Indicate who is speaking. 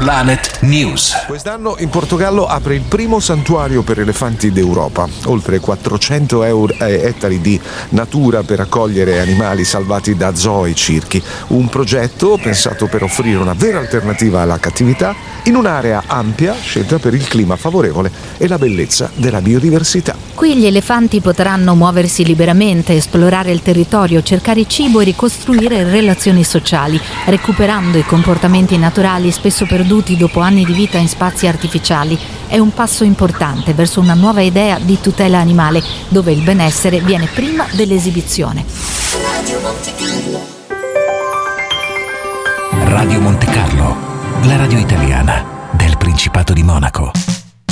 Speaker 1: Planet News.
Speaker 2: Quest'anno in Portogallo apre il primo santuario per elefanti d'Europa. Oltre 400 ettari di natura per accogliere animali salvati da zoo e circhi. Un progetto pensato per offrire una vera alternativa alla cattività in un'area ampia scelta per il clima favorevole e la bellezza della biodiversità.
Speaker 3: Qui gli elefanti potranno muoversi liberamente, esplorare il territorio, cercare cibo e ricostruire relazioni sociali, recuperando i comportamenti naturali spesso perduti dopo anni di vita in spazi artificiali. È un passo importante verso una nuova idea di tutela animale, dove il benessere viene prima dell'esibizione.
Speaker 1: Radio Monte Carlo, la radio italiana del Principato di Monaco.